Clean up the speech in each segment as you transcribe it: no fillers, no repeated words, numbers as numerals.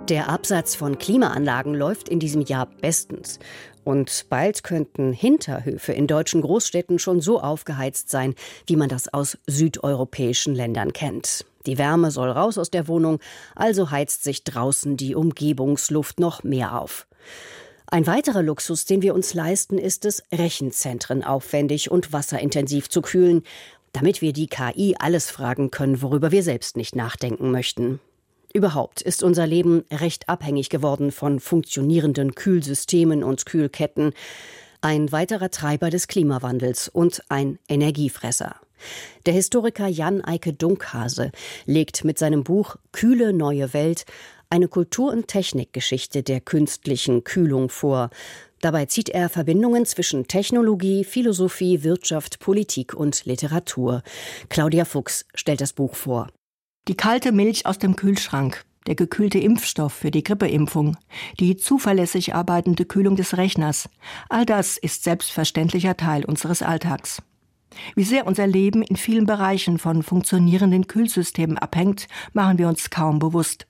Der Absatz von Klimaanlagen läuft in diesem Jahr bestens. Und bald könnten Hinterhöfe in deutschen Großstädten schon so aufgeheizt sein, wie man das aus südeuropäischen Ländern kennt. Die Wärme soll raus aus der Wohnung, also heizt sich draußen die Umgebungsluft noch mehr auf. Ein weiterer Luxus, den wir uns leisten, ist es, Rechenzentren aufwendig und wasserintensiv zu kühlen, damit wir die KI alles fragen können, worüber wir selbst nicht nachdenken möchten. Überhaupt ist unser Leben recht abhängig geworden von funktionierenden Kühlsystemen und Kühlketten. Ein weiterer Treiber des Klimawandels und ein Energiefresser. Der Historiker Jan Eike Dunkhase legt mit seinem Buch »Kühle neue Welt« eine Kultur- und Technikgeschichte der künstlichen Kühlung vor. Dabei zieht er Verbindungen zwischen Technologie, Philosophie, Wirtschaft, Politik und Literatur. Claudia Fuchs stellt das Buch vor. Die kalte Milch aus dem Kühlschrank, der gekühlte Impfstoff für die Grippeimpfung, die zuverlässig arbeitende Kühlung des Rechners, all das ist selbstverständlicher Teil unseres Alltags. Wie sehr unser Leben in vielen Bereichen von funktionierenden Kühlsystemen abhängt, machen wir uns kaum bewusst.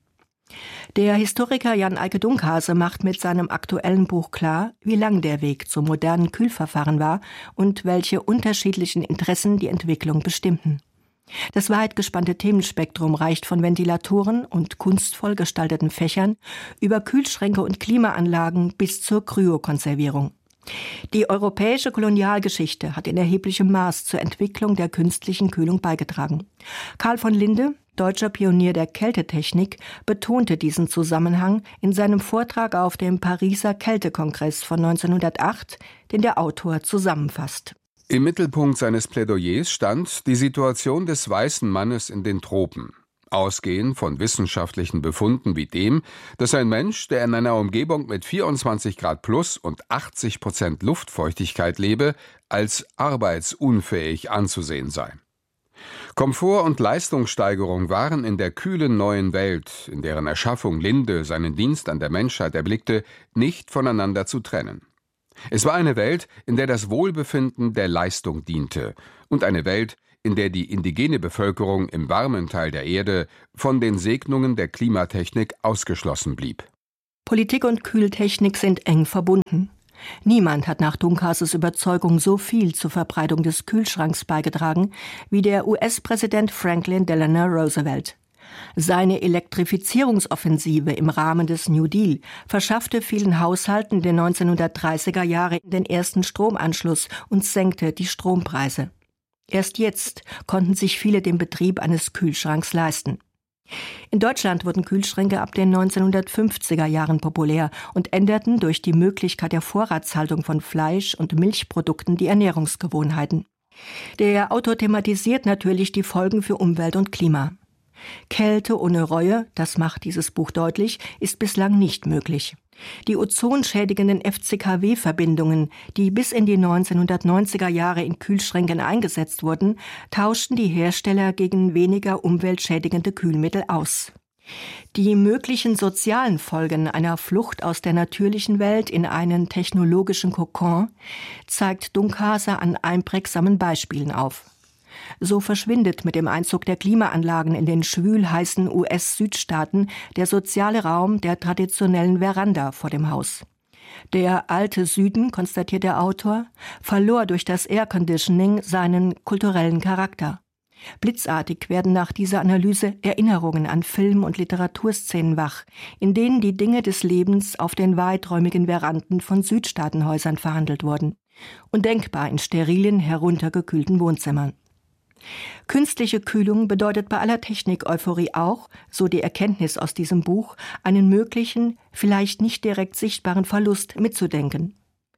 Der Historiker Jan Eike Dunkhase macht mit seinem aktuellen Buch klar, wie lang der Weg zum modernen Kühlverfahren war und welche unterschiedlichen Interessen die Entwicklung bestimmten. Das weit gespannte Themenspektrum reicht von Ventilatoren und kunstvoll gestalteten Fächern über Kühlschränke und Klimaanlagen bis zur Kryokonservierung. Die europäische Kolonialgeschichte hat in erheblichem Maß zur Entwicklung der künstlichen Kühlung beigetragen. Karl von Linde, deutscher Pionier der Kältetechnik, betonte diesen Zusammenhang in seinem Vortrag auf dem Pariser Kältekongress von 1908, den der Autor zusammenfasst. Im Mittelpunkt seines Plädoyers stand die Situation des weißen Mannes in den Tropen. Ausgehend von wissenschaftlichen Befunden wie dem, dass ein Mensch, der in einer Umgebung mit 24 Grad plus und 80% Luftfeuchtigkeit lebe, als arbeitsunfähig anzusehen sei. Komfort und Leistungssteigerung waren in der kühlen neuen Welt, in deren Erschaffung Linde seinen Dienst an der Menschheit erblickte, nicht voneinander zu trennen. Es war eine Welt, in der das Wohlbefinden der Leistung diente und eine Welt, in der die indigene Bevölkerung im warmen Teil der Erde von den Segnungen der Klimatechnik ausgeschlossen blieb. Politik und Kühltechnik sind eng verbunden. Niemand hat nach Dunkhases Überzeugung so viel zur Verbreitung des Kühlschranks beigetragen wie der US-Präsident Franklin Delano Roosevelt. Seine Elektrifizierungsoffensive im Rahmen des New Deal verschaffte vielen Haushalten der 1930er Jahre den ersten Stromanschluss und senkte die Strompreise. Erst jetzt konnten sich viele den Betrieb eines Kühlschranks leisten. In Deutschland wurden Kühlschränke ab den 1950er Jahren populär und änderten durch die Möglichkeit der Vorratshaltung von Fleisch- und Milchprodukten die Ernährungsgewohnheiten. Der Autor thematisiert natürlich die Folgen für Umwelt und Klima. Kälte ohne Reue, das macht dieses Buch deutlich, ist bislang nicht möglich. Die ozonschädigenden FCKW-Verbindungen, die bis in die 1990er Jahre in Kühlschränken eingesetzt wurden, tauschten die Hersteller gegen weniger umweltschädigende Kühlmittel aus. Die möglichen sozialen Folgen einer Flucht aus der natürlichen Welt in einen technologischen Kokon zeigt Dunkhase an einprägsamen Beispielen auf. So verschwindet mit dem Einzug der Klimaanlagen in den schwül-heißen US-Südstaaten der soziale Raum der traditionellen Veranda vor dem Haus. Der alte Süden, konstatiert der Autor, verlor durch das Airconditioning seinen kulturellen Charakter. Blitzartig werden nach dieser Analyse Erinnerungen an Film- und Literaturszenen wach, in denen die Dinge des Lebens auf den weiträumigen Veranden von Südstaatenhäusern verhandelt wurden. Undenkbar in sterilen, heruntergekühlten Wohnzimmern. Künstliche Kühlung bedeutet bei aller Technik-Euphorie auch, so die Erkenntnis aus diesem Buch, einen möglichen, vielleicht nicht direkt sichtbaren Verlust mitzudenken.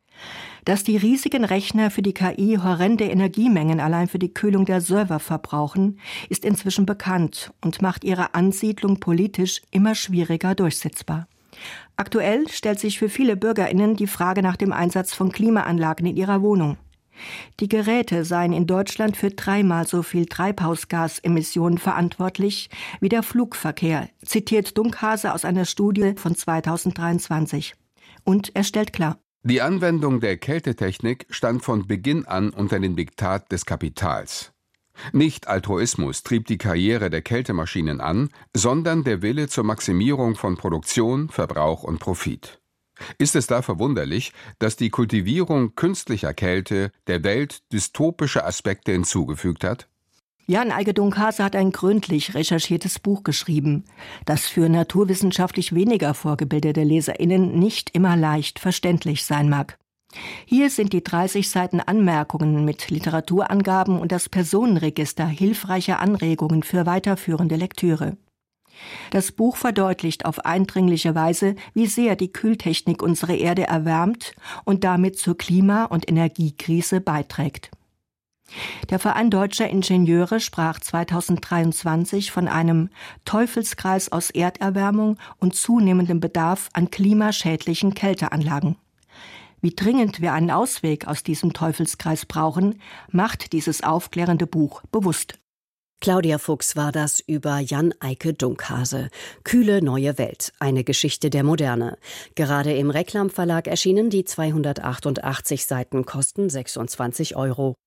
Dass die riesigen Rechner für die KI horrende Energiemengen allein für die Kühlung der Server verbrauchen, ist inzwischen bekannt und macht ihre Ansiedlung politisch immer schwieriger durchsetzbar. Aktuell stellt sich für viele BürgerInnen die Frage nach dem Einsatz von Klimaanlagen in ihrer Wohnung. Die Geräte seien in Deutschland für 3-mal so viel Treibhausgasemissionen verantwortlich wie der Flugverkehr, zitiert Dunkhase aus einer Studie von 2023. Und er stellt klar: Die Anwendung der Kältetechnik stand von Beginn an unter dem Diktat des Kapitals. Nicht Altruismus trieb die Karriere der Kältemaschinen an, sondern der Wille zur Maximierung von Produktion, Verbrauch und Profit. Ist es da verwunderlich, dass die Kultivierung künstlicher Kälte der Welt dystopische Aspekte hinzugefügt hat? Jan Eike Dunkhase hat ein gründlich recherchiertes Buch geschrieben, das für naturwissenschaftlich weniger vorgebildete LeserInnen nicht immer leicht verständlich sein mag. Hier sind die 30 Seiten Anmerkungen mit Literaturangaben und das Personenregister hilfreicher Anregungen für weiterführende Lektüre. Das Buch verdeutlicht auf eindringliche Weise, wie sehr die Kühltechnik unsere Erde erwärmt und damit zur Klima- und Energiekrise beiträgt. Der Verein Deutscher Ingenieure sprach 2023 von einem Teufelskreis aus Erderwärmung und zunehmendem Bedarf an klimaschädlichen Kälteanlagen. Wie dringend wir einen Ausweg aus diesem Teufelskreis brauchen, macht dieses aufklärende Buch bewusst. Claudia Fuchs war das über Jan Eike Dunkhase. Kühle neue Welt, eine Geschichte der Moderne. Gerade im Reklam Verlag erschienen, die 288 Seiten kosten 26 €.